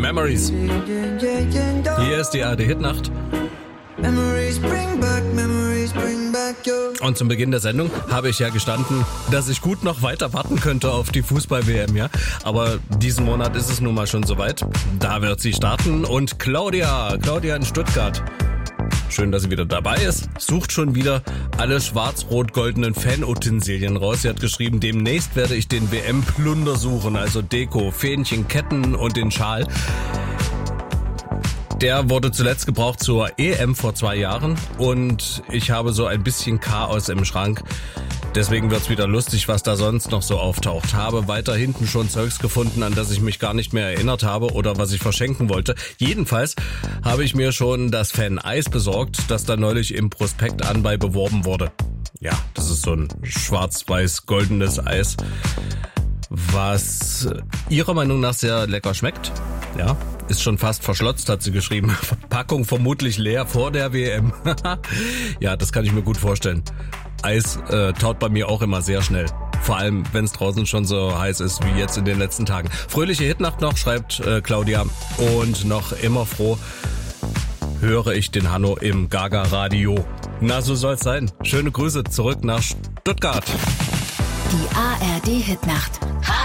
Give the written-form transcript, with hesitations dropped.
Memories. Hier ist die ARD-Hitnacht. Und zum Beginn der Sendung habe ich ja gestanden, dass ich gut noch weiter warten könnte auf die Fußball-WM, ja. Aber diesen Monat ist es nun mal schon soweit. Da wird sie starten und Claudia in Stuttgart. Schön, dass sie wieder dabei ist. Sucht schon wieder alle schwarz-rot-goldenen Fanutensilien raus. Sie hat geschrieben, demnächst werde ich den WM-Plunder suchen, also Deko, Fähnchen, Ketten und den Schal. Der wurde zuletzt gebraucht zur EM vor 2 Jahren und ich habe so ein bisschen Chaos im Schrank. Deswegen wird's wieder lustig, was da sonst noch so auftaucht. Habe weiter hinten schon Zeugs gefunden, an das ich mich gar nicht mehr erinnert habe oder was ich verschenken wollte. Jedenfalls habe ich mir schon das Fan-Eis besorgt, das da neulich im Prospekt anbei beworben wurde. Ja, das ist so ein schwarz-weiß-goldenes Eis, was ihrer Meinung nach sehr lecker schmeckt. Ja, ist schon fast verschlotzt, hat sie geschrieben. Verpackung vermutlich leer vor der WM. Ja, das kann ich mir gut vorstellen. Eis taut bei mir auch immer sehr schnell. Vor allem, wenn es draußen schon so heiß ist wie jetzt in den letzten Tagen. Fröhliche Hitnacht noch, schreibt Claudia. Und noch immer froh höre ich den Hanno im Gaga-Radio. Na, so soll's sein. Schöne Grüße zurück nach Stuttgart. Die ARD-Hitnacht.